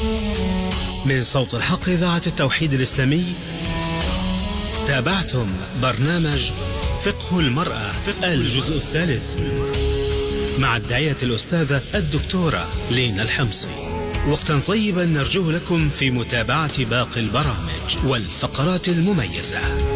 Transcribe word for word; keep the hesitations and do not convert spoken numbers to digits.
من صوت الحق إذاعة التوحيد الإسلامي تابعتم برنامج فقه المرأة فقه الجزء الثالث مع الداعية الأستاذة الدكتورة لينا الحمصي. وقتا طيبا نرجوه لكم في متابعة باقي البرامج والفقرات المميزة.